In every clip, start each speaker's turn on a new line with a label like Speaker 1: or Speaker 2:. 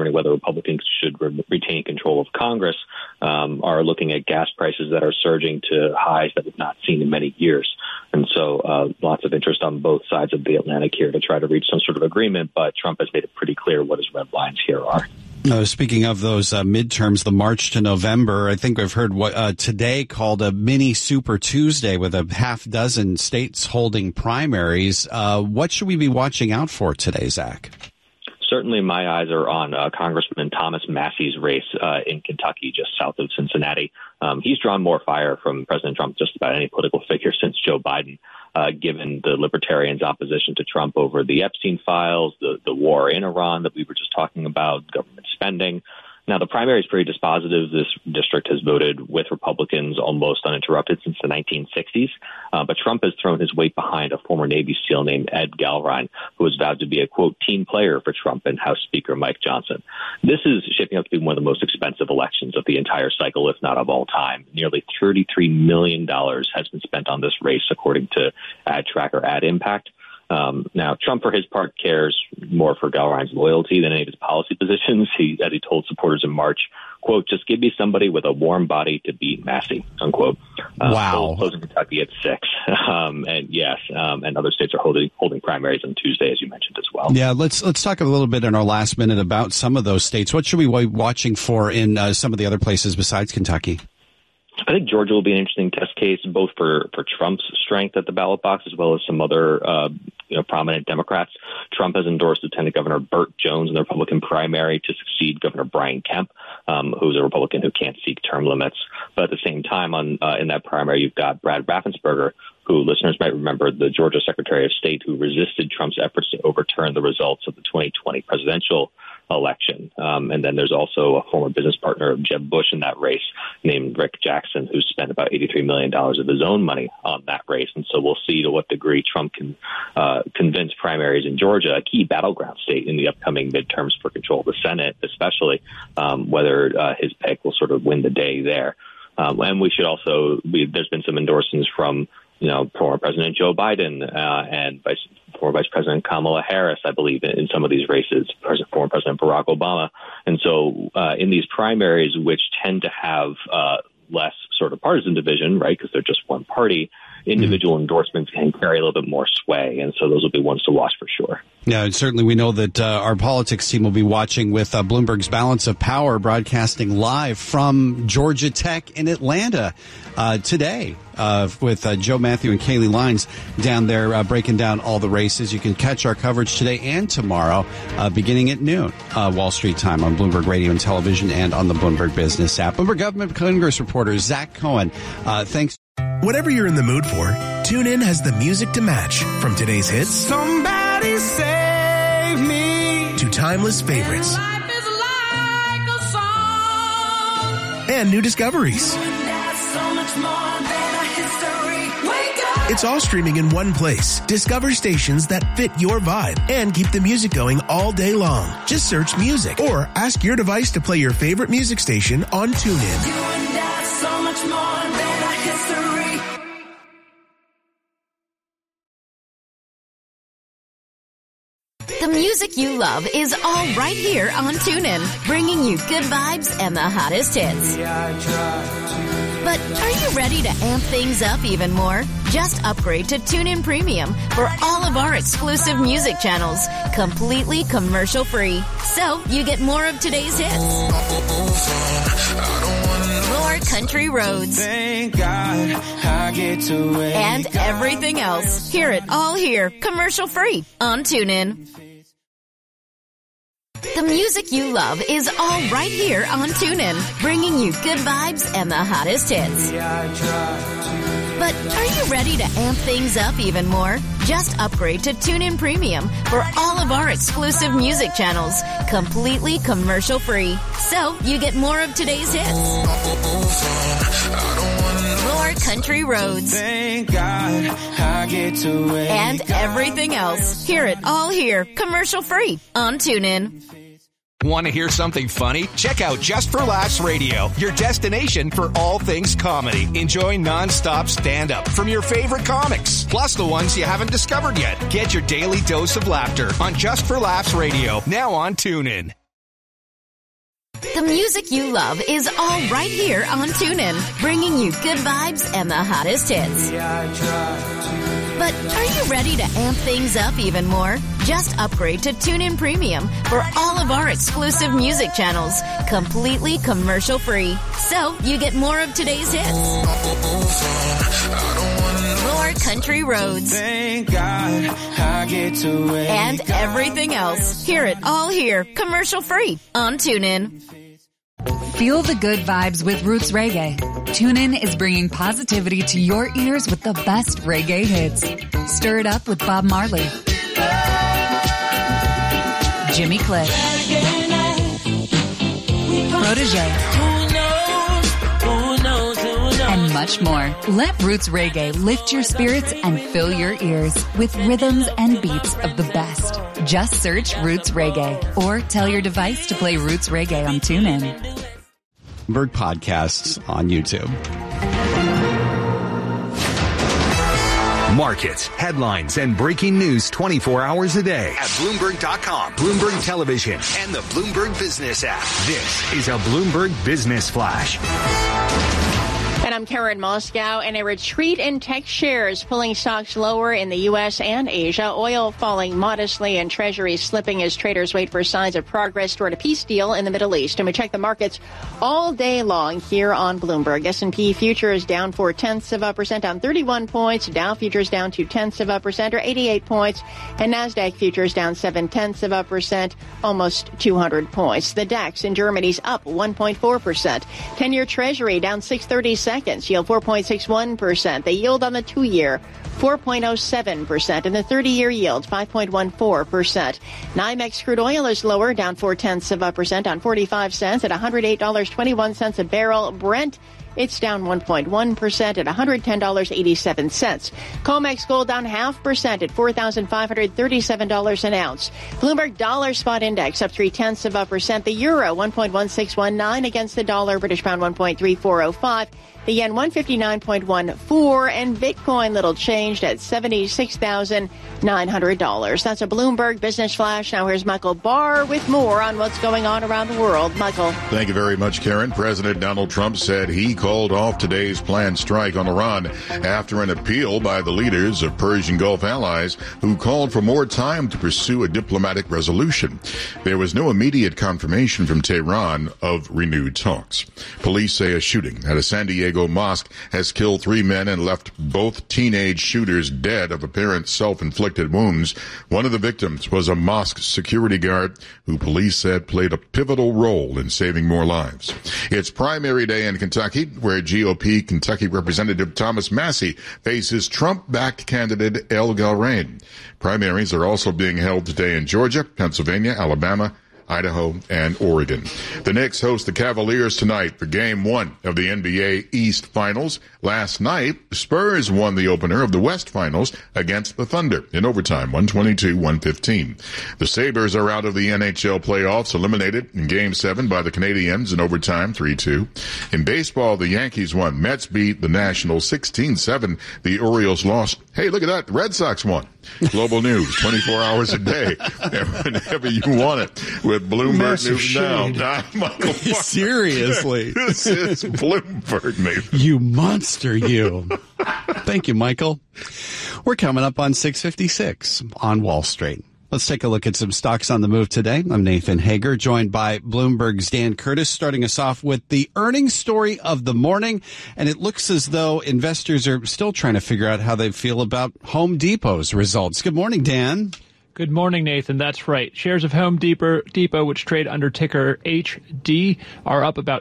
Speaker 1: determining whether Republicans should retain control of Congress, are looking at gas prices that are surging to highs that we've not seen in many years. And so lots of interest on both sides of the Atlantic here to try to reach some sort of agreement. But Trump has made it pretty clear what his red lines here are.
Speaker 2: Speaking of those midterms, the March to November, I think we've heard what today called a mini Super Tuesday with a half dozen states holding primaries. What should we be watching out for today, Zach?
Speaker 1: Certainly my eyes are on Congressman Thomas Massey's race in Kentucky, just south of Cincinnati. He's drawn more fire from President Trump just about any political figure since Joe Biden, given the Libertarians' opposition to Trump over the Epstein files, the war in Iran that we were just talking about, government spending. Now, the primary is pretty dispositive. This district has voted with Republicans almost uninterrupted since the 1960s. But Trump has thrown his weight behind a former Navy SEAL named Ed Galrine, who was vowed to be a, quote, team player for Trump and House Speaker Mike Johnson. This is shaping up to be one of the most expensive elections of the entire cycle, if not of all time. Nearly $33 million has been spent on this race, according to Ad Tracker Ad Impact. Now, Trump, for his part, cares more for Galrine's loyalty than any of his policy positions. As he told supporters in March, quote, just give me somebody with a warm body to beat Massey, unquote.
Speaker 2: Wow.
Speaker 1: Closing Kentucky at 6. And other states are holding primaries on Tuesday, as you mentioned as well.
Speaker 2: Yeah, let's talk a little bit in our last minute about some of those states. What should we be watching for in some of the other places besides Kentucky?
Speaker 1: I think Georgia will be an interesting test case, both for Trump's strength at the ballot box as well as some other prominent Democrats. Trump has endorsed Lieutenant Governor Burt Jones in the Republican primary to succeed Governor Brian Kemp, who's a Republican who can't seek term limits. But at the same time, in that primary, you've got Brad Raffensperger, who listeners might remember, the Georgia Secretary of State who resisted Trump's efforts to overturn the results of the 2020 presidential election. And then there's also a former business partner of Jeb Bush in that race named Rick Jackson, who spent about $83 million of his own money on that race. And so we'll see to what degree Trump can convince primaries in Georgia, a key battleground state in the upcoming midterms for control of the Senate, especially whether his pick will sort of win the day there. And we should also, there's been some endorsements from former President Joe Biden and former Vice President Kamala Harris, I believe, in some of these races, former President Barack Obama. And so in these primaries, which tend to have less sort of partisan division, right, because they're just one party, individual endorsements can carry a little bit more sway. And so those will be ones to watch for sure.
Speaker 2: Yeah, and certainly we know that our politics team will be watching with Bloomberg's Balance of Power broadcasting live from Georgia Tech in Atlanta today with Joe Matthew and Kaylee Lines down there breaking down all the races. You can catch our coverage today and tomorrow beginning at noon Wall Street time on Bloomberg Radio and Television and on the Bloomberg Business app. Bloomberg Government Congress reporter Zach Cohen, thanks.
Speaker 3: Whatever you're in the mood for, TuneIn has the music to match. From today's hits,
Speaker 4: Somebody Save Me,
Speaker 3: to timeless favorites,
Speaker 4: Life is like a song,
Speaker 3: and new discoveries.
Speaker 4: That's so much more than a history. Wake up!
Speaker 3: It's all streaming in one place. Discover stations that fit your vibe and keep the music going all day long. Just search music or ask your device to play your favorite music station on TuneIn.
Speaker 4: You and I, so much more than a history.
Speaker 5: The music you love is all right here on TuneIn, bringing you good vibes and the hottest hits. But are you ready to amp things up even more? Just upgrade to TuneIn Premium for all of our exclusive music channels, completely commercial-free. So you get more of today's hits, more country roads,
Speaker 4: Thank God I get to wake
Speaker 5: and everything else. Hear it all here, commercial-free on TuneIn. The music you love is all right here on TuneIn, bringing you good vibes and the hottest hits. But are you ready to amp things up even more? Just upgrade to TuneIn Premium for all of our exclusive music channels, completely commercial-free. So you get more of today's hits, more country roads,
Speaker 4: Thank God I get to wake
Speaker 5: and everything else. Hear it all here, commercial-free on TuneIn.
Speaker 6: Want to hear something funny? Check out Just for Laughs Radio, your destination for all things comedy. Enjoy nonstop stand-up from your favorite comics, plus the ones you haven't discovered yet. Get your daily dose of laughter on Just for Laughs Radio, now on TuneIn.
Speaker 5: The music you love is all right here on TuneIn, bringing you good vibes and the hottest hits. But are you ready to amp things up even more? Just upgrade to TuneIn Premium for all of our exclusive music channels, completely commercial-free. So you get more of today's hits, more country roads, and everything else. Hear it all here, commercial-free on TuneIn.
Speaker 7: Feel the good vibes with Roots Reggae. TuneIn is bringing positivity to your ears with the best reggae hits. Stir it up with Bob Marley, Jimmy Cliff, Protégé, and much more. Let Roots Reggae lift your spirits and fill your ears with rhythms and beats of the best. Just search Roots Reggae or tell your device to play Roots Reggae on TuneIn.
Speaker 2: Bloomberg podcasts on YouTube.
Speaker 8: Markets, headlines, and breaking news 24 hours a day at Bloomberg.com, Bloomberg Television, and the Bloomberg Business app. This is a Bloomberg Business Flash.
Speaker 9: And I'm Karen Moscow, and a retreat in tech shares pulling stocks lower in the U.S. and Asia. Oil falling modestly and treasuries slipping as traders wait for signs of progress toward a peace deal in the Middle East. And we check the markets all day long here on Bloomberg. S&P futures down 0.4%, down 31 points. Dow futures down 0.2%, or 88 points. And NASDAQ futures down 0.7%, almost 200 points. The DAX in Germany's up 1.4%. 10-year treasury down 6.30 seconds, yield 4.61%. The yield on the 2-year, 4.07%, and the 30-year yield, 5.14%. NYMEX crude oil is lower, down 0.4%, down 45 cents at $108.21 a barrel. Brent, it's down 1.1% at $110.87. COMEX gold down 0.5% at $4,537 an ounce. Bloomberg dollar spot index up 0.3%. The euro 1.1619 against the dollar. British pound 1.3405. The yen 159.14, and Bitcoin little changed at $76,900. That's a Bloomberg Business Flash. Now here's Michael Barr with more on what's going on around the world. Michael.
Speaker 10: Thank you very much, Karen. President Donald Trump said he called off today's planned strike on Iran after an appeal by the leaders of Persian Gulf allies who called for more time to pursue a diplomatic resolution. There was no immediate confirmation from Tehran of renewed talks. Police say a shooting at a San Diego mosque has killed 3 men and left both teenage shooters dead of apparent self-inflicted wounds. One of the victims was a mosque security guard who police said played a pivotal role in saving more lives. It's primary day in Kentucky, where GOP Kentucky Representative Thomas Massie faces Trump-backed candidate El Galrain. Primaries are also being held today in Georgia, Pennsylvania, Alabama, Idaho, and Oregon. The Knicks host the Cavaliers tonight for Game 1 of the NBA East Finals. Last night, Spurs won the opener of the West Finals against the Thunder in overtime, 122-115. The Sabres are out of the NHL playoffs, eliminated in Game 7 by the Canadiens in overtime, 3-2. In baseball, the Yankees won. Mets beat the Nationals 16-7. The Orioles lost. Hey, look at that. The Red Sox won. Global news, 24 hours a day, whenever you want it, with Bloomberg News Now. Michael Barr.
Speaker 2: Seriously.
Speaker 10: This is Bloomberg News.
Speaker 2: You monster, you. Thank you, Michael. We're coming up on 6:56 on Wall Street. Let's take a look at some stocks on the move today. I'm Nathan Hager, joined by Bloomberg's Dan Curtis, starting us off with the earnings story of the morning. And it looks as though investors are still trying to figure out how they feel about Home Depot's results. Good morning, Dan.
Speaker 11: Good morning, Nathan. That's right. Shares of Home Depot, which trade under ticker HD, are up about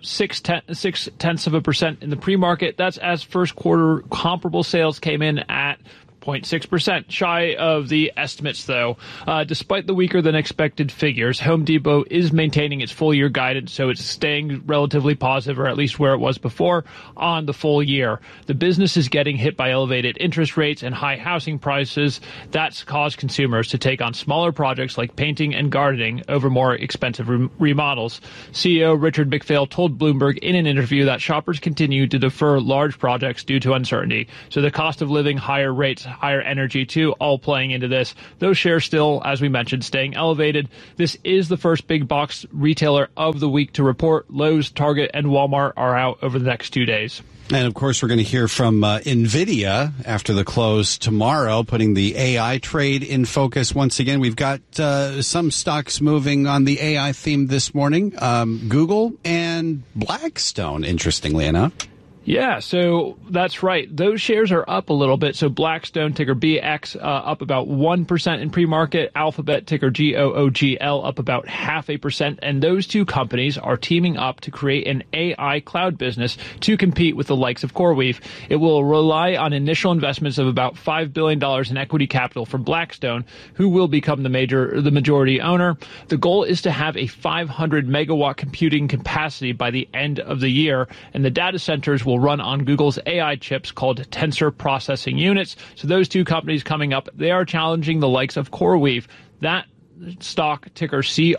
Speaker 11: 0.6% in the pre-market. That's as first quarter comparable sales came in at 0.6%, shy of the estimates, though. Despite the weaker than expected figures, Home Depot is maintaining its full year guidance, so it's staying relatively positive, or at least where it was before, on the full year. The business is getting hit by elevated interest rates and high housing prices. That's caused consumers to take on smaller projects like painting and gardening over more expensive remodels. CEO Richard McPhail told Bloomberg in an interview that shoppers continue to defer large projects due to uncertainty, so the cost of living higher rates higher energy too, all playing into this. Those shares still, as we mentioned, staying elevated. This is the first big box retailer of the week to report. Lowe's, Target, and Walmart are out over the next 2 days.
Speaker 2: And, of course, we're going to hear from NVIDIA after the close tomorrow, putting the AI trade in focus once again. We've got some stocks moving on the AI theme this morning, Google and Blackstone, interestingly enough.
Speaker 11: Yeah, so that's right. Those shares are up a little bit. So Blackstone, ticker BX, up about 1% in pre-market. Alphabet, ticker GOOGL, up about 0.5%. And those two companies are teaming up to create an AI cloud business to compete with the likes of CoreWeave. It will rely on initial investments of about $5 billion in equity capital from Blackstone, who will become the majority owner. The goal is to have a 500 megawatt computing capacity by the end of the year, and the data centers will run on Google's AI chips called Tensor Processing Units. So those two companies coming up, they are challenging the likes of CoreWeave. That stock, ticker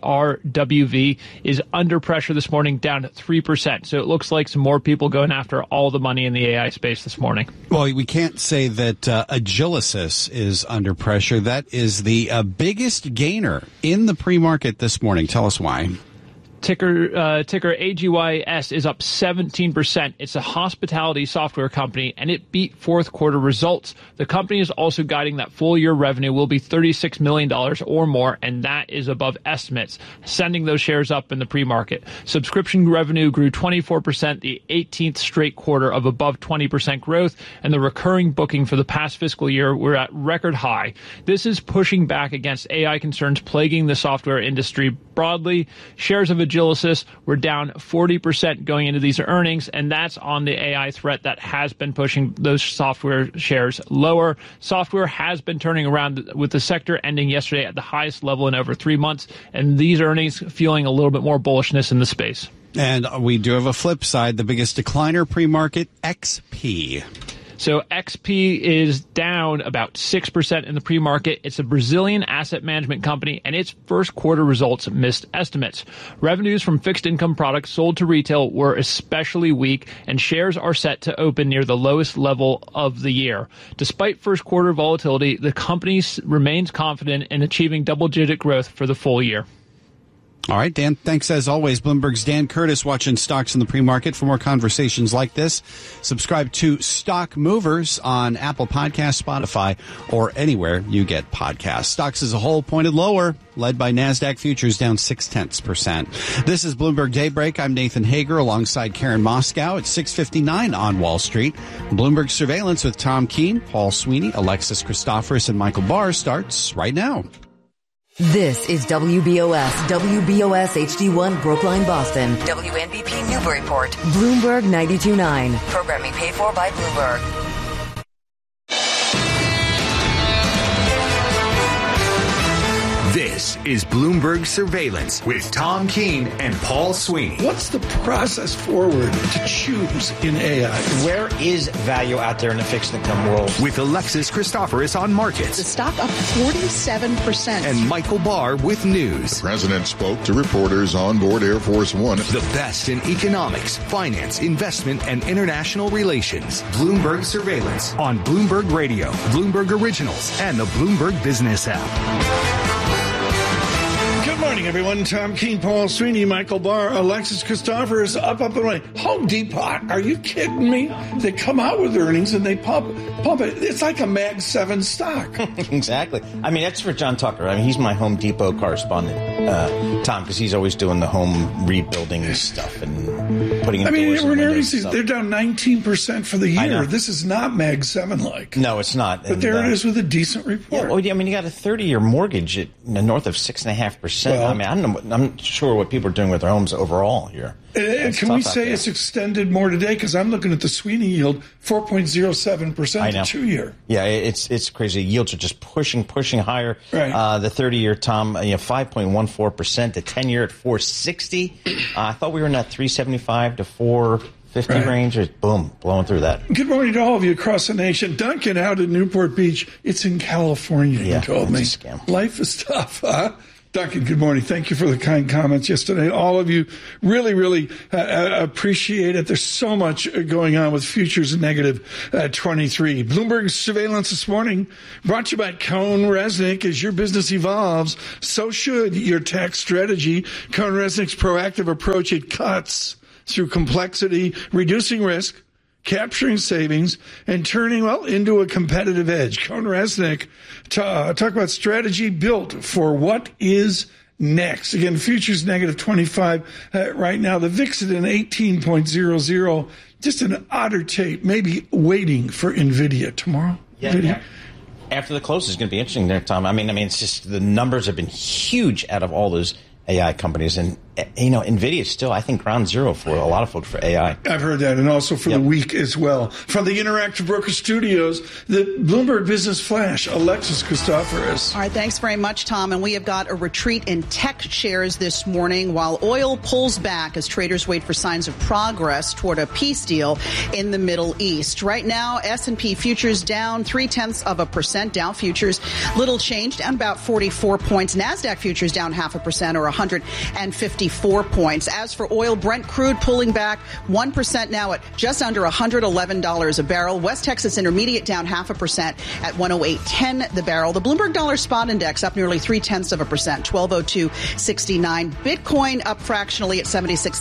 Speaker 11: CRWV, is under pressure this morning, down 3%. So it looks like some more people going after all the money in the AI space this morning.
Speaker 2: Well, we can't say that Agilysys is under pressure. That is the biggest gainer in the pre-market this morning. Tell us why.
Speaker 11: Ticker AGYS is up 17%. It's a hospitality software company, and it beat fourth quarter results. The company is also guiding that full year revenue will be $36 million or more, and that is above estimates, sending those shares up in the pre-market. Subscription revenue grew 24%, the 18th straight quarter of above 20% growth, and the recurring booking for the past fiscal year were at record high. This is pushing back against AI concerns plaguing the software industry broadly. Shares of Agilysys were down 40% going into these earnings, and that's on the AI threat that has been pushing those software shares lower. Software has been turning around, with the sector ending yesterday at the highest level in over 3 months, and these earnings fueling a little bit more bullishness in the space.
Speaker 2: And we do have a flip side, the biggest decliner pre-market, XP.
Speaker 11: So XP is down about 6% in the pre-market. It's a Brazilian asset management company, and its first quarter results missed estimates. Revenues from fixed income products sold to retail were especially weak, and shares are set to open near the lowest level of the year. Despite first quarter volatility, the company remains confident in achieving double-digit growth for the full year.
Speaker 2: All right, Dan, thanks as always. Bloomberg's Dan Curtis watching stocks in the pre-market. For more conversations like this, subscribe to Stock Movers on Apple Podcasts, Spotify, or anywhere you get podcasts. Stocks as a whole pointed lower, led by NASDAQ futures down 0.6%. This is Bloomberg Daybreak. I'm Nathan Hager alongside Karen Moscow at 6:59 on Wall Street. Bloomberg Surveillance with Tom Keene, Paul Sweeney, Alexis Christoforous, and Michael Barr starts right now.
Speaker 12: This is WBOS HD1 Brookline, Boston. WNBP Newburyport. Bloomberg 92.9. Programming paid for by Bloomberg.
Speaker 8: This is Bloomberg Surveillance with Tom Keene and Paul Sweeney.
Speaker 13: What's the process forward to choose in AI?
Speaker 14: Where is value out there in the fixed income world?
Speaker 8: With Alexis Christoforous on markets.
Speaker 15: The stock up 47%.
Speaker 8: And Michael Barr with news.
Speaker 10: The president spoke to reporters on board Air Force One.
Speaker 8: The best in economics, finance, investment, and international relations. Bloomberg Surveillance on Bloomberg Radio, Bloomberg Originals, and the Bloomberg Business app.
Speaker 13: Good morning, everyone. Tom Keene, Paul Sweeney, Michael Barr, Alexis Christoforous, up and away. Home Depot, are you kidding me? They come out with earnings and they pump it. It's like a Mag 7 stock.
Speaker 14: Exactly. I mean, that's for John Tucker. I mean, he's my Home Depot correspondent, Tom, because he's always doing the home rebuilding stuff and putting in doors and windows.
Speaker 13: They're down 19% for the year. This is not Mag 7-like.
Speaker 14: No, it's not.
Speaker 13: But there it is with a decent report.
Speaker 14: Yeah, I mean, you got a 30-year mortgage at north of 6.5%. Well, I mean, I'm not sure what people are doing with their homes overall here.
Speaker 13: Can we say it's extended more today? Because I'm looking at the Sweeney yield, 4.07% to 2-year.
Speaker 14: Yeah, it's crazy. Yields are just pushing higher.
Speaker 13: Right.
Speaker 14: The 30-year, Tom, 5.14%. The 10-year at 4.60. I thought we were in that 3.75 to 4.50 range. It's boom, blowing through that.
Speaker 13: Good morning to all of you across the nation. Duncan out at Newport Beach. It's in California, you told me.
Speaker 14: It's a scam.
Speaker 13: Life is tough, huh? Duncan, good morning. Thank you for the kind comments yesterday. All of you really, really appreciate it. There's so much going on with futures negative 23. Bloomberg surveillance this morning brought to you by CohnReznick. As your business evolves, so should your tax strategy. CohnReznick's proactive approach, it cuts through complexity, reducing risk, capturing savings, and turning, into a competitive edge. CohnReznick talk about strategy built for what is next. Again, futures negative 25 right now. The VIX at an 18.00. Just an otter tape, maybe waiting for NVIDIA tomorrow.
Speaker 14: Yeah. After the close is going to be interesting there, Tom. I mean, it's just the numbers have been huge out of all those AI companies. And, NVIDIA is still, I think, ground zero for a lot of folks for AI.
Speaker 13: I've heard that, and also for the week as well. From the Interactive Broker Studios, the Bloomberg Business Flash, Alexis Christoforous.
Speaker 15: All right, thanks very much, Tom. And we have got a retreat in tech shares this morning while oil pulls back as traders wait for signs of progress toward a peace deal in the Middle East. Right now, S&P futures down 0.3%. Dow futures, little change, down about 44 points. NASDAQ futures down 0.5% or 154 points. As for oil, Brent crude pulling back 1% now at just under $111 a barrel. West Texas Intermediate down 0.5% at 108.10 the barrel. The Bloomberg Dollar Spot Index up nearly 0.3%, 1202.69. Bitcoin up fractionally at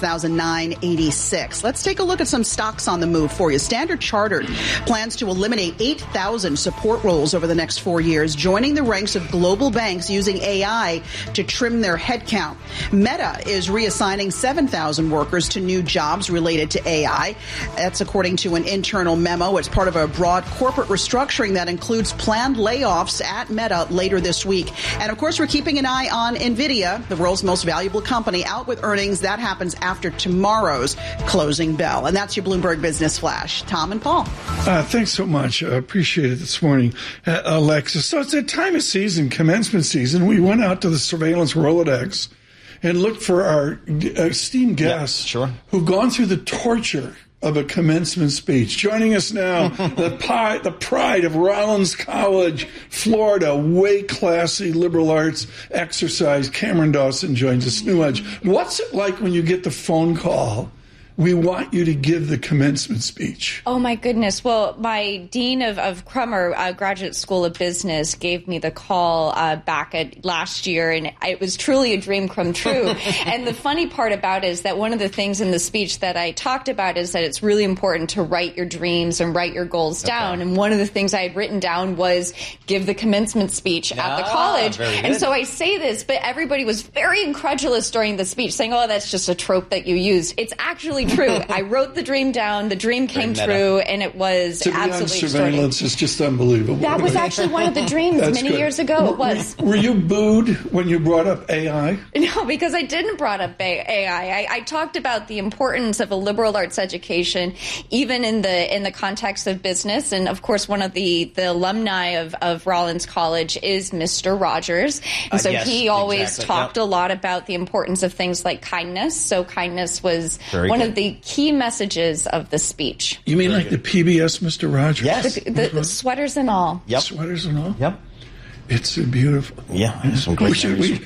Speaker 15: 76,986. Let's take a look at some stocks on the move for you. Standard Chartered plans to eliminate 8,000 support roles over the next 4 years, joining the ranks of global banks using AI to trim their headcount. Meta is reassigning 7,000 workers to new jobs related to AI. That's according to an internal memo. It's part of a broad corporate restructuring that includes planned layoffs at Meta later this week. And of course, we're keeping an eye on NVIDIA, the world's most valuable company, out with earnings. That happens after tomorrow's closing bell. And that's your Bloomberg Business Flash. Tom and Paul.
Speaker 13: Thanks so much. I appreciate it this morning, Alexis. So it's that time of season, commencement season. We went out to the surveillance Rolodex and look for our esteemed guests who've gone through the torture of a commencement speech. Joining us now, the pride of Rollins College, Florida, way classy liberal arts exercise. Cameron Dawson joins us, New Edge. What's it like when you get the phone call? We want you to give the commencement speech.
Speaker 16: Oh, my goodness. Well, my dean of Crummer Graduate School of Business gave me the call back at last year, and it was truly a dream come true. And the funny part about it is that one of the things in the speech that I talked about is that it's really important to write your dreams and write your goals down. And one of the things I had written down was give the commencement speech at the college. And so I say this, but everybody was very incredulous during the speech, saying, oh, that's just a trope that you used. It's actually true. I wrote the dream down. The dream came true, and it was absolutely
Speaker 13: surveillance is just unbelievable.
Speaker 16: That was actually one of the dreams many years ago. It was.
Speaker 13: Were you booed when you brought up AI?
Speaker 16: No, because I didn't brought up AI. I talked about the importance of a liberal arts education, even in the context of business. And of course, one of the alumni of Rollins College is Mr. Rogers, and so he always talked a lot about the importance of things like kindness. So kindness was one of the key messages of the speech.
Speaker 13: You mean like the PBS Mr. Rogers?
Speaker 16: Yes. The sweaters and all.
Speaker 13: Yep. Sweaters and all?
Speaker 14: Yep.
Speaker 13: It's beautiful.
Speaker 14: Yeah, some great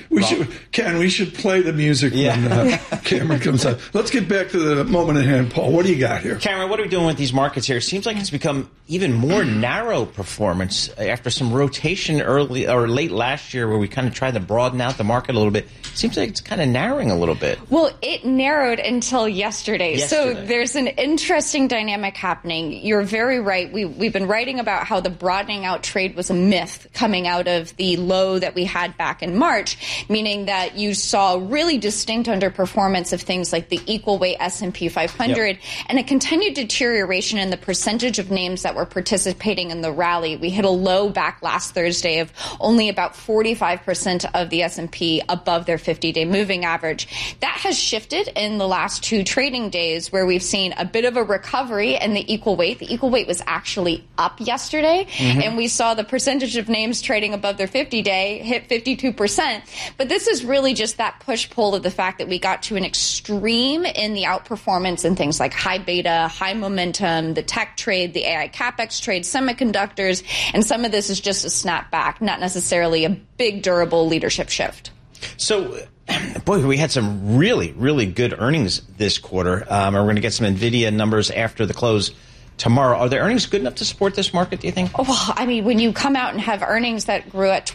Speaker 13: we should play the music when Cameron comes out. Let's get back to the moment at hand, Paul. What do you got here?
Speaker 14: Cameron, what are we doing with these markets here? It seems like it's become even more narrow performance after some rotation early or late last year where we kind of tried to broaden out the market a little bit. It seems like it's kind of narrowing a little bit.
Speaker 16: Well, it narrowed until yesterday. So there's an interesting dynamic happening. You're very right. We've been writing about how the broadening out trade was a myth coming out of the low that we had back in March, meaning that you saw really distinct underperformance of things like the equal weight S&P 500 and a continued deterioration in the percentage of names that were participating in the rally. We hit a low back last Thursday of only about 45% of the S&P above their 50-day moving average. That has shifted in the last 2 trading days where we've seen a bit of a recovery in the equal weight. The equal weight was actually up yesterday, and we saw the percentage of names trading above their 50-day hit 52%. But this is really just that push-pull of the fact that we got to an extreme in the outperformance in things like high beta, high momentum, the tech trade, the AI capex trade, semiconductors, and some of this is just a snapback, not necessarily a big durable leadership shift.
Speaker 14: So, boy, we had some really, really good earnings this quarter. And we're going to get some NVIDIA numbers after the close tomorrow. Are the earnings good enough to support this market, do you think?
Speaker 16: Well, I mean, when you come out and have earnings that grew at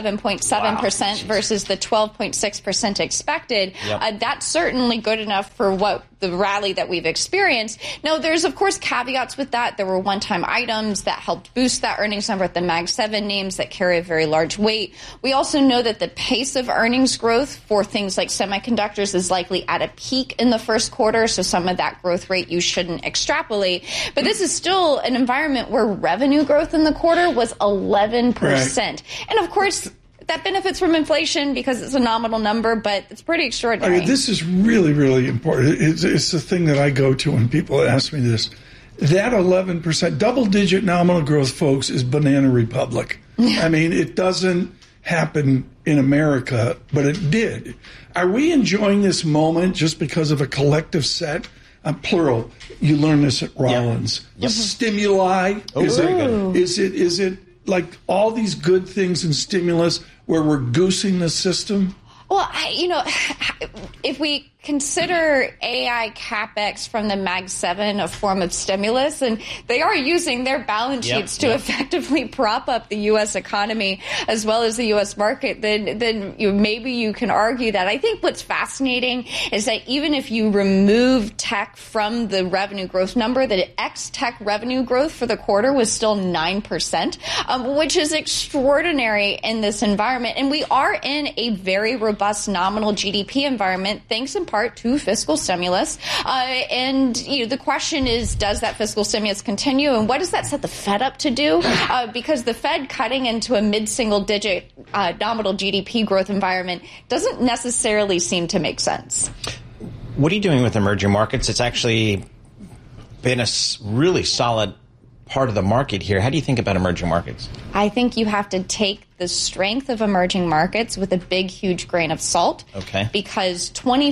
Speaker 16: 27.7% versus the 12.6% expected, that's certainly good enough for what the rally that we've experienced. Now, there's, of course, caveats with that. There were one-time items that helped boost that earnings number at the Mag 7 names that carry a very large weight. We also know that the pace of earnings growth for things like semiconductors is likely at a peak in the first quarter, so some of that growth rate you shouldn't extrapolate. But this is still an environment where revenue growth in the quarter was 11%. Right. And, of course, that benefits from inflation because it's a nominal number, but it's pretty extraordinary.
Speaker 13: I mean, this is really, really important. It's the thing that I go to when people ask me this. That 11%, double-digit nominal growth, folks, is Banana Republic. I mean, it doesn't happen in America, but it did. Are we enjoying this moment just because of a collective set? Plural. You learn this at Rollins. Stimuli. Is it like all these good things in stimulus where we're goosing the system?
Speaker 16: Well, if we consider AI CapEx from the Mag 7 a form of stimulus, and they are using their balance sheets to effectively prop up the U.S. economy as well as the U.S. market, then maybe you can argue that. I think what's fascinating is that even if you remove tech from the revenue growth number, the ex-tech revenue growth for the quarter was still 9%, which is extraordinary in this environment. And we are in a very robust nominal GDP environment, thanks in part to fiscal stimulus. And the question is, does that fiscal stimulus continue? And what does that set the Fed up to do? Because the Fed cutting into a mid-single-digit nominal GDP growth environment doesn't necessarily seem to make sense.
Speaker 14: What are you doing with emerging markets? It's actually been a really solid part of the market here. How do you think about emerging markets?
Speaker 16: I think you have to take the strength of emerging markets with a big, huge grain of salt.
Speaker 14: Okay.
Speaker 16: Because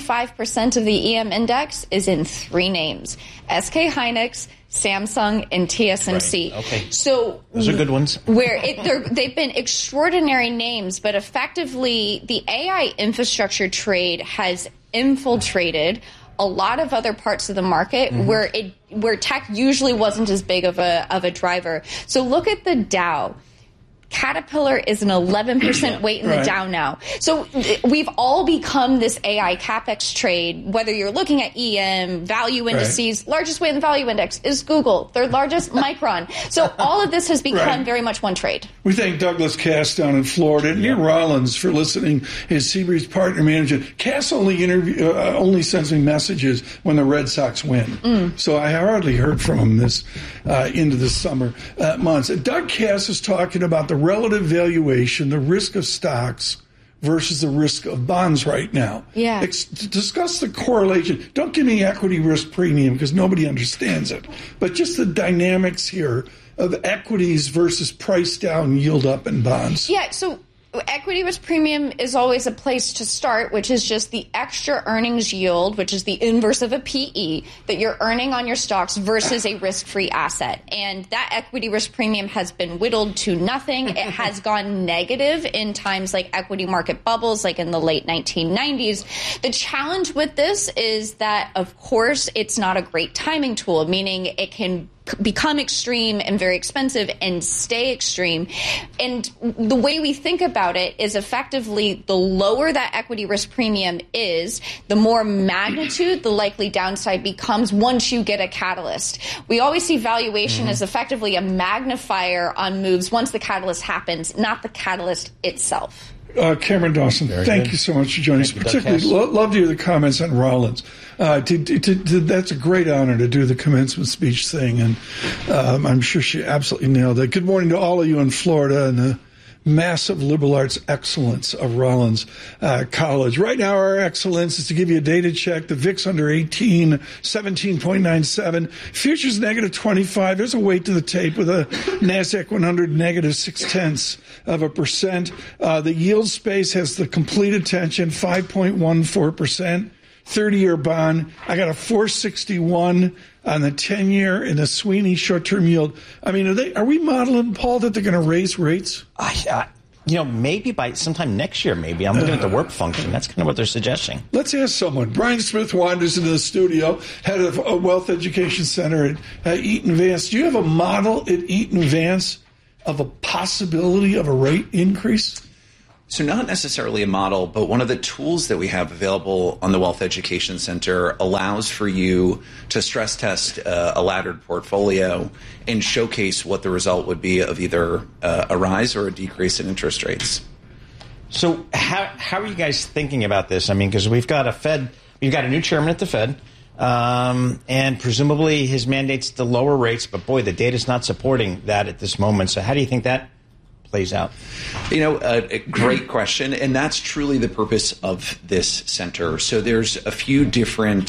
Speaker 16: 25% of the EM index is in three names: SK Hynix, Samsung, and TSMC.
Speaker 14: Right. Okay.
Speaker 16: So
Speaker 14: those are good ones.
Speaker 16: They've been extraordinary names, but effectively the AI infrastructure trade has infiltrated a lot of other parts of the market where tech usually wasn't as big of a driver. So look at the Dow. Caterpillar is an 11% weight in the Dow now. So we've all become this AI CapEx trade, whether you're looking at EM, value indices. Largest weight in the value index is Google. Third largest, Micron. So all of this has become very much one trade.
Speaker 13: We thank Douglas Cass down in Florida and Ian Rollins for listening, his Seabreeze partner manager. Cass only sends me messages when the Red Sox win. So I hardly heard from him this into the summer months. Doug Cass is talking about the relative valuation, the risk of stocks versus the risk of bonds right now.
Speaker 16: Yeah.
Speaker 13: Discuss the correlation. Don't give me equity risk premium because nobody understands it. But just the dynamics here of equities versus price down, yield up in bonds.
Speaker 16: Yeah, so equity risk premium is always a place to start, which is just the extra earnings yield, which is the inverse of a PE that you're earning on your stocks versus a risk-free asset. And that equity risk premium has been whittled to nothing. It has gone negative in times like equity market bubbles, like in the late 1990s. The challenge with this is that, of course, it's not a great timing tool, meaning it can become extreme and very expensive and stay extreme. And the way we think about it is effectively the lower that equity risk premium is, the more magnitude the likely downside becomes once you get a catalyst. We always see valuation as effectively a magnifier on moves once the catalyst happens, not the catalyst itself.
Speaker 13: Cameron Dawson, thank you so much for joining us. Particularly love to hear the comments on Rollins. That's a great honor to do the commencement speech thing, and I'm sure she absolutely nailed it. Good morning to all of you in Florida and the massive liberal arts excellence of Rollins College. Right now, our excellence is to give you a data check. The VIX under 18, 17.97. Futures negative 25. There's a weight to the tape with a NASDAQ 100 negative 0.6%. The yield space has the complete attention, 5.14%. 30-year bond. I got a 461 on the 10-year in the Sweeney short-term yield. I mean, are we modeling, Paul, that they're going to raise rates?
Speaker 14: maybe by sometime next year, maybe. I'm looking at the work function. That's kind of what they're suggesting.
Speaker 13: Let's ask someone. Brian Smith wanders into the studio, head of a wealth education center at Eaton Vance. Do you have a model at Eaton Vance of a possibility of a rate increase?
Speaker 17: So not necessarily a model, but one of the tools that we have available on the Wealth Education Center allows for you to stress test a laddered portfolio and showcase what the result would be of either a rise or a decrease in interest rates.
Speaker 14: So how are you guys thinking about this? I mean, because we've got a new chairman at the Fed, and presumably his mandate's to lower rates, but boy, the data's not supporting that at this moment. So how do you think that plays out?
Speaker 17: A great question, and that's truly the purpose of this center. So there's a few different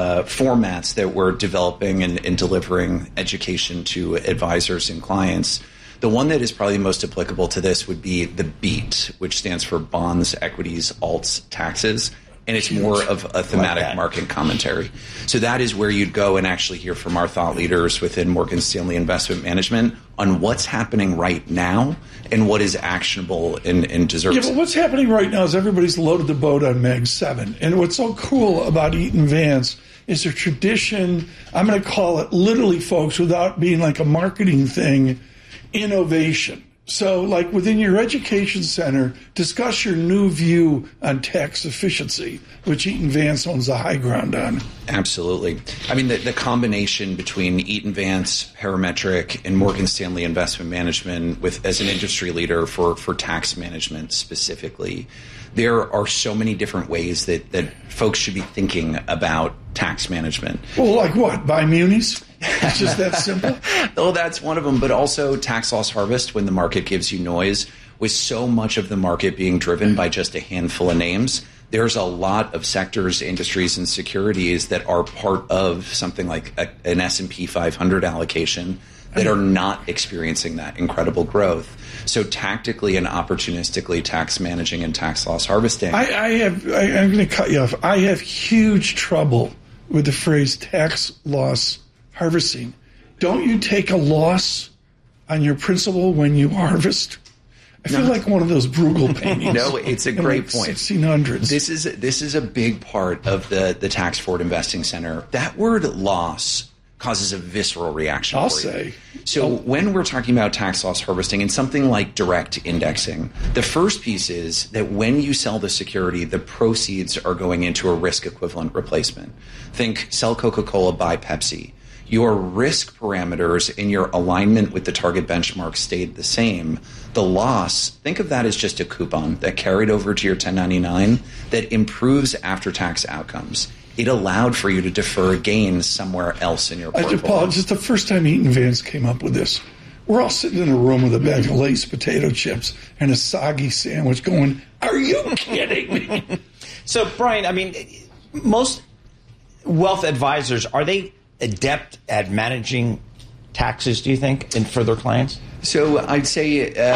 Speaker 17: formats that we're developing and delivering education to advisors and clients. The one that is probably most applicable to this would be the BEAT, which stands for Bonds, Equities, Alts, Taxes. And it's more of a thematic market commentary. So that is where you'd go and actually hear from our thought leaders within Morgan Stanley Investment Management on what's happening right now and what is actionable and deserves.
Speaker 13: Yeah, but what's happening right now is everybody's loaded the boat on Mag 7. And what's so cool about Eaton Vance is a tradition, I'm going to call it literally, folks, without being like a marketing thing, innovation. So, like within your education center, discuss your new view on tax efficiency, which Eaton Vance owns the high ground on.
Speaker 17: Absolutely. I mean, the combination between Eaton Vance, Parametric, and Morgan Stanley Investment Management as an industry leader for tax management specifically, there are so many different ways that folks should be thinking about tax management.
Speaker 13: Well, like what? Buy munis? It's just that simple?
Speaker 17: Oh, that's one of them. But also tax loss harvest when the market gives you noise. With so much of the market being driven by just a handful of names, there's a lot of sectors, industries, and securities that are part of something like an S&P 500 allocation that are not experiencing that incredible growth. So tactically and opportunistically tax managing and tax loss harvesting.
Speaker 13: I'm going to cut you off. I have huge trouble with the phrase tax loss harvesting. Don't you take a loss on your principal when you harvest? I feel like one of those Bruegel paintings.
Speaker 17: No, it's a great point.
Speaker 13: 1600s.
Speaker 17: This is a big part of the Tax Forward Investing Center. That word loss causes a visceral reaction.
Speaker 13: I'll say.
Speaker 17: So when we're talking about tax loss harvesting and something like direct indexing, the first piece is that when you sell the security, the proceeds are going into a risk equivalent replacement. Think sell Coca-Cola, buy Pepsi. Your risk parameters and your alignment with the target benchmark stayed the same. The loss, think of that as just a coupon that carried over to your 1099 that improves after-tax outcomes. It allowed for you to defer gains somewhere else in your portfolio.
Speaker 13: Paul, just the first time Eaton Vance came up with this, we're all sitting in a room with a bag of Lay's potato chips and a soggy sandwich going, are you kidding me?
Speaker 14: So, Brian, I mean, most wealth advisors, are they adept at managing taxes, do you think, and for their clients?
Speaker 17: So I'd say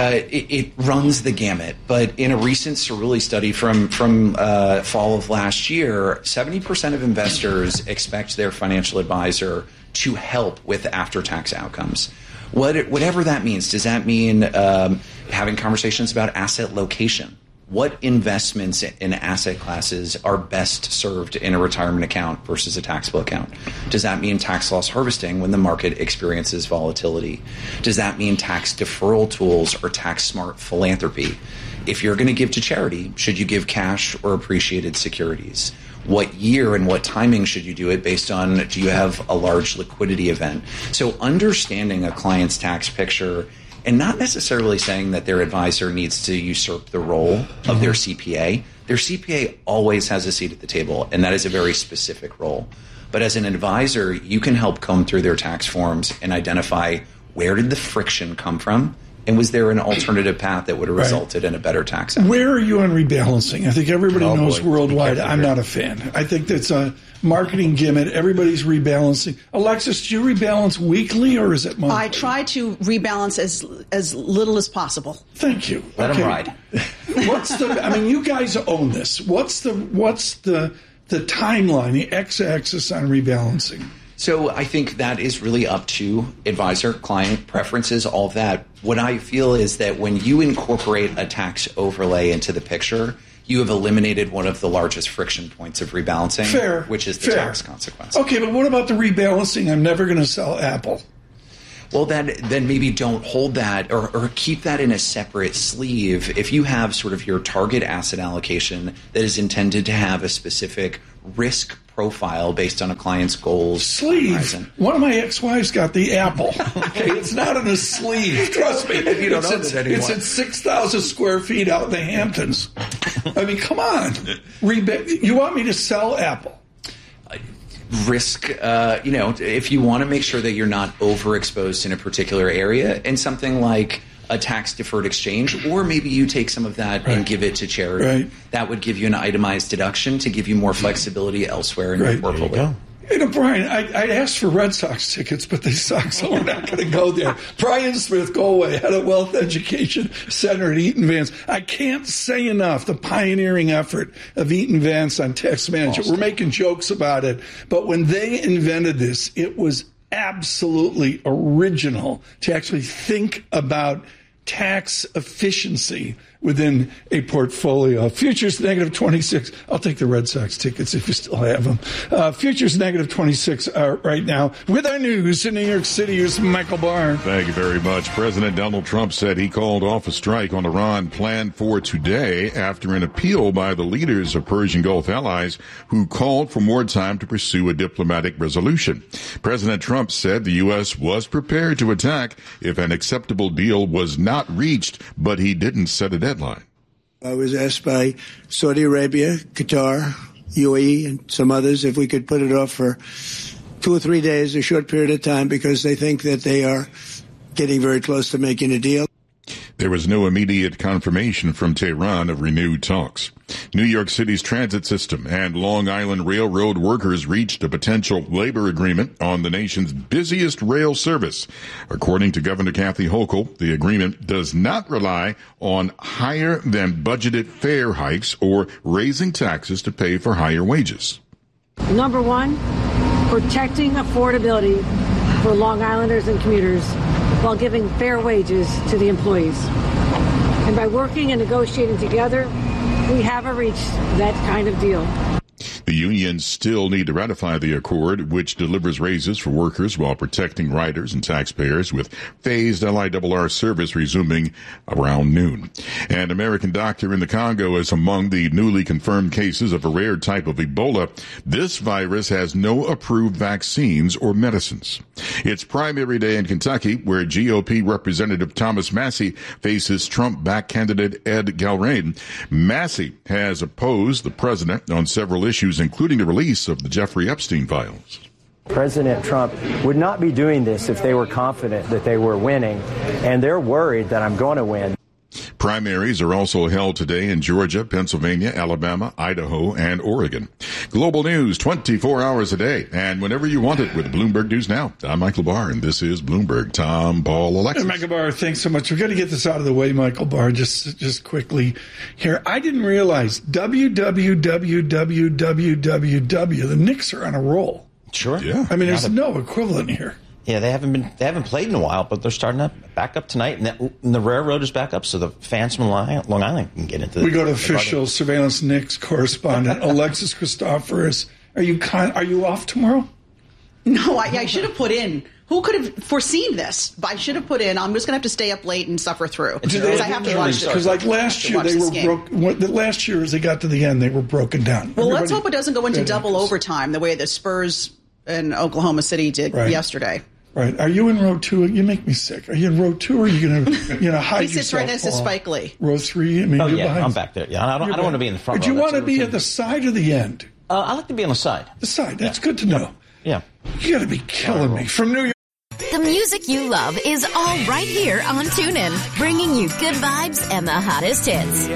Speaker 17: it runs the gamut. But in a recent Cerulli study from fall of last year, 70% of investors expect their financial advisor to help with after-tax outcomes. Whatever that means. Does that mean having conversations about asset location? What investments in asset classes are best served in a retirement account versus a taxable account? Does that mean tax loss harvesting when the market experiences volatility? Does that mean tax deferral tools or tax smart philanthropy? If you're going to give to charity, should you give cash or appreciated securities? What year and what timing should you do it based on, do you have a large liquidity event? So understanding a client's tax picture and not necessarily saying that their advisor needs to usurp the role of their CPA. Their CPA always has a seat at the table, and that is a very specific role. But as an advisor, you can help comb through their tax forms and identify where did the friction come from, and was there an alternative path that would have resulted in a better tax outcome?
Speaker 13: Where are you on rebalancing? I think everybody knows worldwide. I'm not a fan. I think that's a marketing gimmick. Everybody's rebalancing. Alexis, do you rebalance weekly or is it monthly?
Speaker 15: I try to rebalance as little as possible.
Speaker 13: Thank you.
Speaker 14: Let them ride.
Speaker 13: You guys own this. What's the timeline, the x-axis on rebalancing?
Speaker 17: So I think that is really up to advisor, client preferences, all of that. What I feel is that when you incorporate a tax overlay into the picture, you have eliminated one of the largest friction points of rebalancing, which is the tax consequence.
Speaker 13: Okay, but what about the rebalancing? I'm never going to sell Apple.
Speaker 17: Well, then maybe don't hold that or keep that in a separate sleeve. If you have sort of your target asset allocation that is intended to have a specific risk profile based on a client's goals.
Speaker 13: Sleeve. One of my ex-wives got the Apple. Okay, it's not in a sleeve. Trust me.
Speaker 17: You don't know that anymore.
Speaker 13: It's at 6,000 square feet out in the Hamptons. I mean, come on. You want me to sell Apple?
Speaker 17: Risk, if you want to make sure that you're not overexposed in a particular area, and something like a tax-deferred exchange, or maybe you take some of that and give it to charity. That would give you an itemized deduction to give you more flexibility elsewhere in your portfolio.
Speaker 13: You know, Brian, I asked for Red Sox tickets, but they suck, so we're not going to go there. Brian Smith, go away, head of Wealth Education Center at Eaton Vance. I can't say enough the pioneering effort of Eaton Vance on tax management. We're making jokes about it, but when they invented this, it was absolutely original to actually think about tax efficiency within a portfolio. Futures negative 26. I'll take the Red Sox tickets if you still have them. Futures negative 26 right now. With our news in New York City, here's Michael Barr.
Speaker 10: Thank you very much. President Donald Trump said he called off a strike on Iran planned for today after an appeal by the leaders of Persian Gulf allies who called for more time to pursue a diplomatic resolution. President Trump said the U.S. was prepared to attack if an acceptable deal was not reached, but he didn't set a deadline.
Speaker 18: I was asked by Saudi Arabia, Qatar, UAE, and some others if we could put it off for 2 or 3 days, a short period of time, because they think that they are getting very close to making a deal.
Speaker 10: There was no immediate confirmation from Tehran of renewed talks. New York City's transit system and Long Island Railroad workers reached a potential labor agreement on the nation's busiest rail service. According to Governor Kathy Hochul, the agreement does not rely on higher than budgeted fare hikes or raising taxes to pay for higher wages.
Speaker 19: Number one, protecting affordability for Long Islanders and commuters while giving fair wages to the employees. And by working and negotiating together, we haven't reached that kind of deal.
Speaker 10: The unions still need to ratify the accord, which delivers raises for workers while protecting riders and taxpayers, with phased LIRR service resuming around noon. An American doctor in the Congo is among the newly confirmed cases of a rare type of Ebola. This virus has no approved vaccines or medicines. It's primary day in Kentucky, where GOP Representative Thomas Massie faces Trump-backed candidate Ed Galbraith. Massie has opposed the president on several issues, including the release of the Jeffrey Epstein files.
Speaker 20: President Trump would not be doing this if they were confident that they were winning, and they're worried that I'm going to win.
Speaker 10: Primaries are also held today in Georgia, Pennsylvania, Alabama, Idaho, and Oregon. Global news 24 hours a day and whenever you want it with Bloomberg News Now. I'm Michael Barr, and this is Bloomberg. Tom, Paul, Alexis.
Speaker 13: Hey, Michael Barr, thanks so much. We've got to get this out of the way, Michael Barr, just quickly here. I didn't realize www. The Knicks are on a roll.
Speaker 14: Sure.
Speaker 10: Yeah.
Speaker 13: I mean, there's no equivalent here.
Speaker 14: Yeah, they haven't played in a while, but they're starting up back up tonight, and the railroad is back up, so the fans from Long Island can get into.
Speaker 13: We go to official surveillance Knicks correspondent Alexis Christoforous. Are you off tomorrow?
Speaker 15: No, I should have put in. Who could have foreseen this? I should have put in. I'm just going to have to stay up late and suffer through because I have to watch it.
Speaker 13: Because like last year, they were broke. Last year, as they got to the end, they were broken down.
Speaker 15: Well, let's hope it doesn't go into double overtime the way the Spurs and Oklahoma City did yesterday.
Speaker 13: Right. Are you in row 2? You make me sick. Are you in row 2 or are you going to hide yourself?
Speaker 15: He sits right next to Spike Lee.
Speaker 13: Row 3? I mean,
Speaker 14: I'm back there. Yeah, I don't want to be in the front row.
Speaker 13: But you want to be at the side or the end?
Speaker 14: I like to be on the side.
Speaker 13: The side. That's good to know.
Speaker 14: Yeah.
Speaker 13: You got to be killing me. From New York.
Speaker 5: The music you love is all right here on TuneIn, bringing you good vibes and the hottest hits.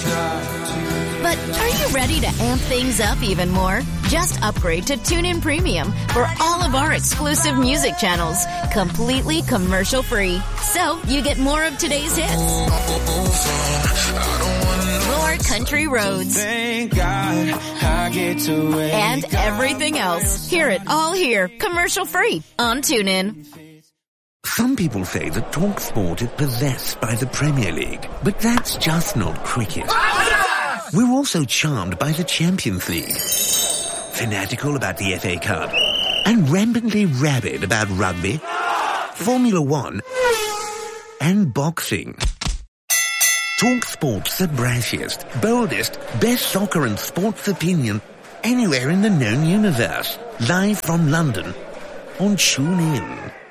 Speaker 5: But are you ready to amp things up even more? Just upgrade to TuneIn Premium for all of our exclusive music channels, completely commercial-free. So you get more of today's hits. more country roads.
Speaker 4: Thank God I get to wake
Speaker 5: And everything else. Hear it all here, commercial free on TuneIn.
Speaker 21: Some people say that TalkSport is possessed by the Premier League, but that's just not cricket. We're also charmed by the Champions League, fanatical about the FA Cup, and rampantly rabid about rugby, Formula One, and boxing. TalkSport's the brashiest, boldest, best soccer and sports opinion anywhere in the known universe. Live from London on TuneIn.